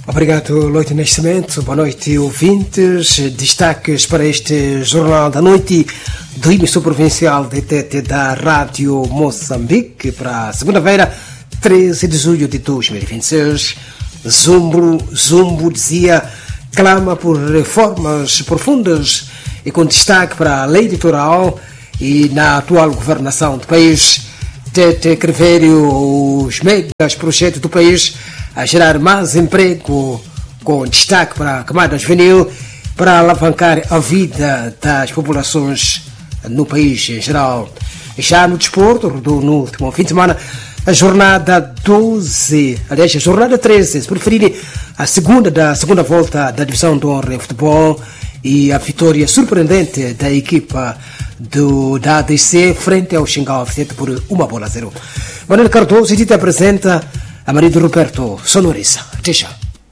Obrigado, Loite Nascimento. Boa noite, ouvintes. Destaques para este Jornal da Noite do emissor provincial de Tete da Rádio Moçambique para segunda-feira, 13 de julho de 2026. Zumbo dizia, clama por reformas profundas e com destaque para a lei eleitoral e na atual governação do país. Tete Crevério, os megas projetos do país a gerar mais emprego, com destaque para a camada juvenil, para alavancar a vida das populações no país em geral. Já no desporto, rodou no último fim de semana a jornada 12, aliás, a jornada 13, se preferirem, a segunda volta da divisão de honra em futebol e a vitória surpreendente da equipa da ADC frente ao Xingal Vicente por 1-0. Manuel Cardoso te apresenta a marido Roberto Sonorissa. Até já.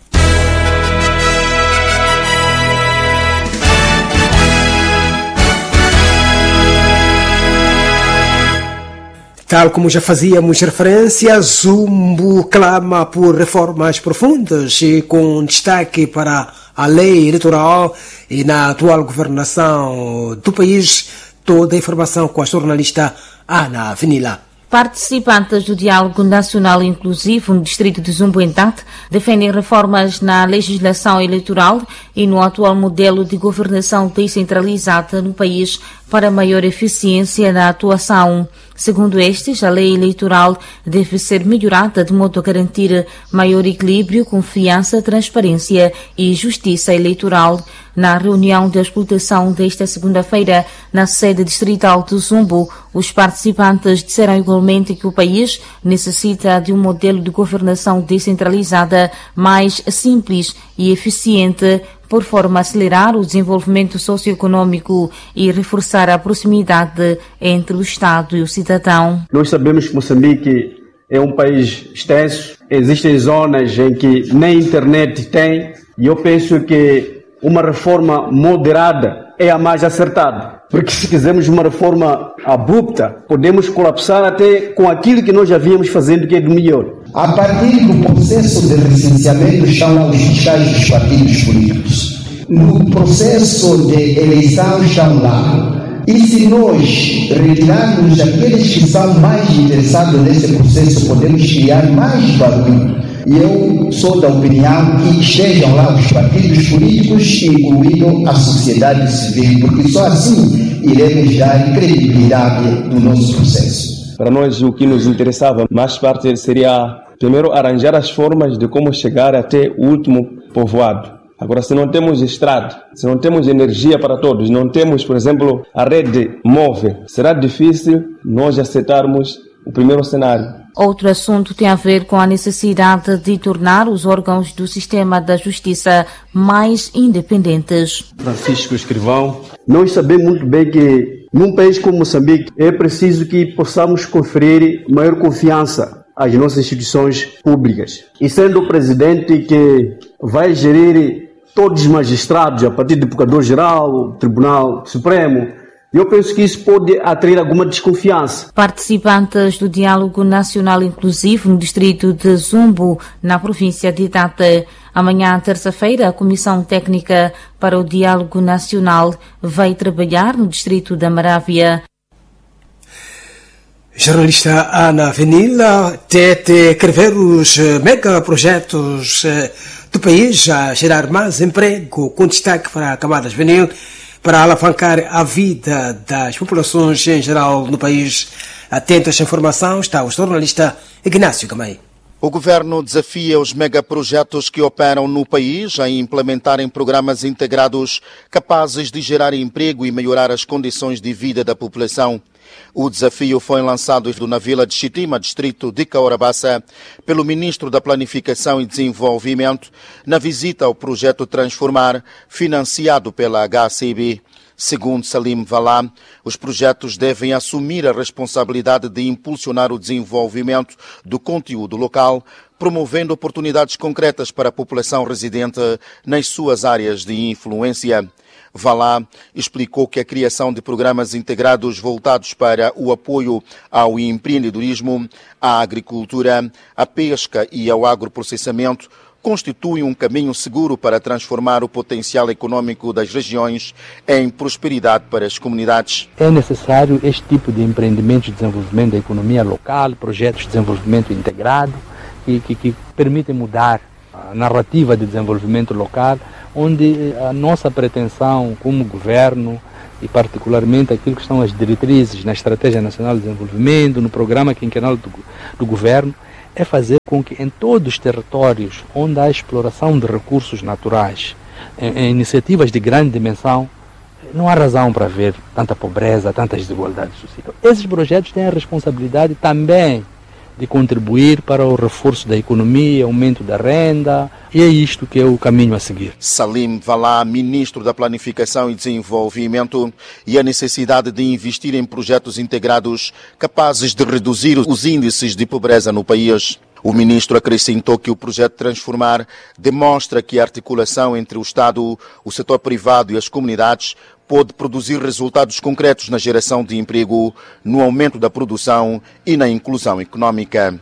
Tal como já fazíamos referência, Zumbo clama por reformas profundas e com destaque para a lei eleitoral e na atual governação do país. Toda a informação com a jornalista Ana Avenila. Participantes do Diálogo Nacional Inclusivo no distrito de Zumbo Entate defendem reformas na legislação eleitoral e no atual modelo de governação descentralizada no país para maior eficiência na atuação. Segundo estes, a lei eleitoral deve ser melhorada de modo a garantir maior equilíbrio, confiança, transparência e justiça eleitoral. Na reunião de explotação desta segunda-feira, na sede distrital de Zumbo, os participantes disseram igualmente que o país necessita de um modelo de governação descentralizada mais simples e eficiente, por forma a acelerar o desenvolvimento socioeconômico e reforçar a proximidade entre o Estado e o cidadão. Nós sabemos que Moçambique é um país extenso, existem zonas em que nem internet tem, e eu penso que uma reforma moderada é a mais acertada. Porque se quisermos uma reforma abrupta, podemos colapsar até com aquilo que nós já víamos fazendo, que é do melhor. A partir do processo de recenseamento estão lá os fiscais dos partidos políticos. No processo de eleição estão lá. E se nós retirarmos aqueles que são mais interessados nesse processo, podemos criar mais barulho. E eu sou da opinião que estejam lá os partidos políticos, incluindo a sociedade civil, porque só assim iremos dar credibilidade do nosso processo. Para nós, o que nos interessava mais parte seria, primeiro, arranjar as formas de como chegar até o último povoado. Agora, se não temos estrada, se não temos energia para todos, não temos, por exemplo, a rede móvel, será difícil nós aceitarmos o primeiro cenário. Outro assunto tem a ver com a necessidade de tornar os órgãos do sistema da justiça mais independentes. Francisco Escrivão. Nós sabemos muito bem que num país como Moçambique é preciso que possamos conferir maior confiança às nossas instituições públicas. E sendo o presidente que vai gerir todos os magistrados, a partir do Procurador-Geral, Tribunal Supremo, eu penso que isso pode atrair alguma desconfiança. Participantes do Diálogo Nacional Inclusivo no distrito de Zumbo, na província de Tete. Amanhã, terça-feira, a Comissão Técnica para o Diálogo Nacional vai trabalhar no distrito da Marávia. Jornalista Ana Avenila, Tete quer os megaprojetos do país a gerar mais emprego, com destaque para a camada juvenil, para alavancar a vida das populações em geral no país. Atento a esta informação está o jornalista Ignácio Gamay. O governo desafia os megaprojetos que operam no país a implementarem programas integrados capazes de gerar emprego e melhorar as condições de vida da população. O desafio foi lançado na vila de Chitima, distrito de Caorabassa, pelo ministro da Planificação e Desenvolvimento, na visita ao projeto Transformar, financiado pela HCB. Segundo Salim Valá, os projetos devem assumir a responsabilidade de impulsionar o desenvolvimento do conteúdo local, promovendo oportunidades concretas para a população residente nas suas áreas de influência. Valá explicou que a criação de programas integrados voltados para o apoio ao empreendedorismo, à agricultura, à pesca e ao agroprocessamento constitui um caminho seguro para transformar o potencial econômico das regiões em prosperidade para as comunidades. É necessário este tipo de empreendimento de desenvolvimento da economia local, projetos de desenvolvimento integrado, que permitem mudar a narrativa de desenvolvimento local, onde a nossa pretensão como governo, e particularmente aquilo que estão as diretrizes na Estratégia Nacional de Desenvolvimento, no programa quinquenal do governo, é fazer com que em todos os territórios onde há exploração de recursos naturais, em iniciativas de grande dimensão, não há razão para ver tanta pobreza, tantas desigualdades sociais. Esses projetos têm a responsabilidade também de contribuir para o reforço da economia, aumento da renda, e é isto que é o caminho a seguir. Salim Valá, ministro da Planificação e Desenvolvimento, e a necessidade de investir em projetos integrados capazes de reduzir os índices de pobreza no país. O ministro acrescentou que o projeto Transformar demonstra que a articulação entre o Estado, o setor privado e as comunidades pode produzir resultados concretos na geração de emprego, no aumento da produção e na inclusão econômica.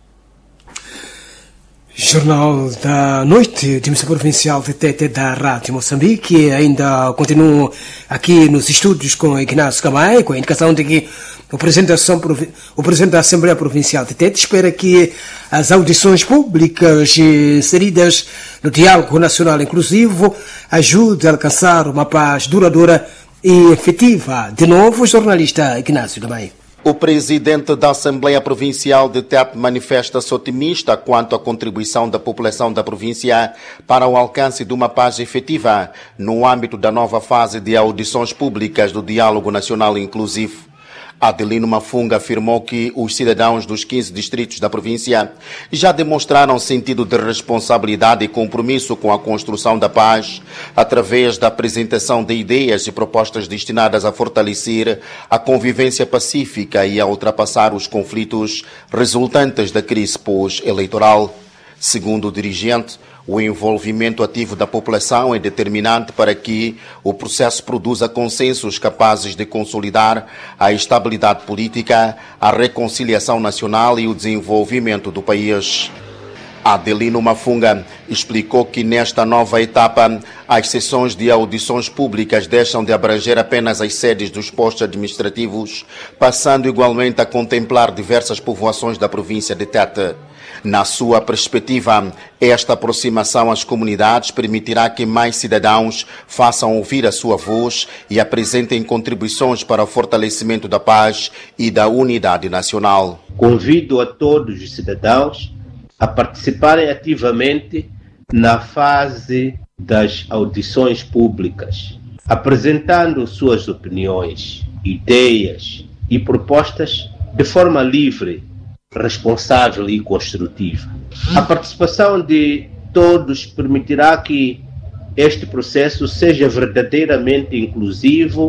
Jornal da Noite, de emissão provincial de Tete da Rádio Moçambique, ainda continua aqui nos estúdios com Ignacio Camay, com a indicação de que o Presidente da Assembleia Provincial de Tete espera que as audições públicas inseridas no Diálogo Nacional Inclusivo ajudem a alcançar uma paz duradoura e efetiva. De novo, o jornalista Ignacio Camay. O presidente da Assembleia Provincial de Tete manifesta-se otimista quanto à contribuição da população da província para o alcance de uma paz efetiva no âmbito da nova fase de audições públicas do Diálogo Nacional Inclusivo. Adelino Mafunga afirmou que os cidadãos dos 15 distritos da província já demonstraram sentido de responsabilidade e compromisso com a construção da paz através da apresentação de ideias e propostas destinadas a fortalecer a convivência pacífica e a ultrapassar os conflitos resultantes da crise pós-eleitoral. Segundo o dirigente, o envolvimento ativo da população é determinante para que o processo produza consensos capazes de consolidar a estabilidade política, a reconciliação nacional e o desenvolvimento do país. Adelino Mafunga explicou que nesta nova etapa as sessões de audições públicas deixam de abranger apenas as sedes dos postos administrativos, passando igualmente a contemplar diversas povoações da província de Tete. Na sua perspectiva, esta aproximação às comunidades permitirá que mais cidadãos façam ouvir a sua voz e apresentem contribuições para o fortalecimento da paz e da unidade nacional. Convido a todos os cidadãos a participarem ativamente na fase das audições públicas, apresentando suas opiniões, ideias e propostas de forma livre, responsável e construtiva. A participação de todos permitirá que este processo seja verdadeiramente inclusivo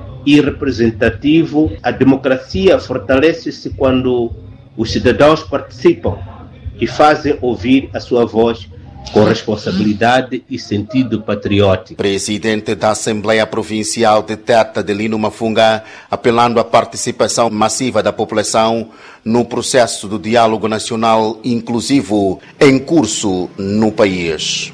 e representativo. A democracia fortalece-se quando os cidadãos participam e fazem ouvir a sua voz com responsabilidade e sentido patriótico. Presidente da Assembleia Provincial de Tete, Adelino Mafunga, apelando à participação massiva da população no processo do diálogo nacional inclusivo em curso no país.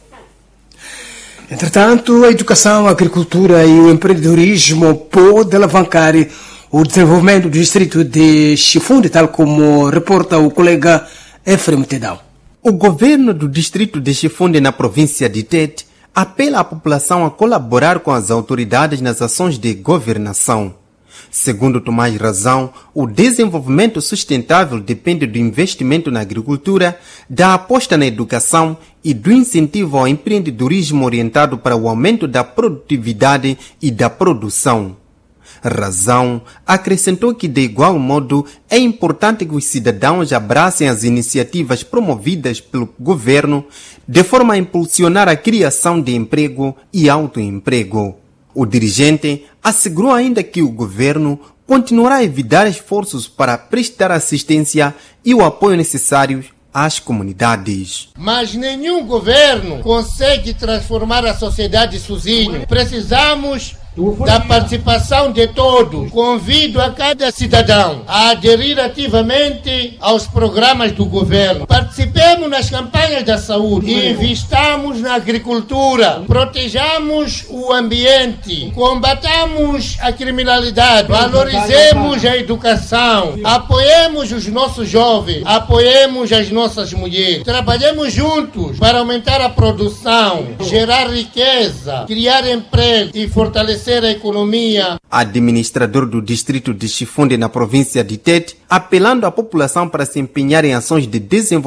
Entretanto, a educação, a agricultura e o empreendedorismo podem alavancar o desenvolvimento do distrito de Chifunde, tal como reporta o colega Efrem Tedão. O governo do distrito de Chifunde, na província de Tete, apela à população a colaborar com as autoridades nas ações de governação. Segundo Tomás Razão, o desenvolvimento sustentável depende do investimento na agricultura, da aposta na educação e do incentivo ao empreendedorismo orientado para o aumento da produtividade e da produção. Razão acrescentou que, de igual modo, é importante que os cidadãos abracem as iniciativas promovidas pelo governo de forma a impulsionar a criação de emprego e autoemprego. O dirigente assegurou ainda que o governo continuará a evitar esforços para prestar assistência e o apoio necessários às comunidades. Mas nenhum governo consegue transformar a sociedade sozinho. Precisamos da participação de todos. Convido a cada cidadão a aderir ativamente aos programas do governo. Participemos nas campanhas da saúde, investamos na agricultura, protejamos o ambiente, combatamos a criminalidade, valorizemos a educação, apoiemos os nossos jovens, apoiemos as nossas mulheres. Trabalhemos juntos para aumentar a produção, gerar riqueza, criar emprego e fortalecer a economia. Administrador do distrito de Chifunde, na província de Tete, apelando à população para se empenhar em ações de desenvolvimento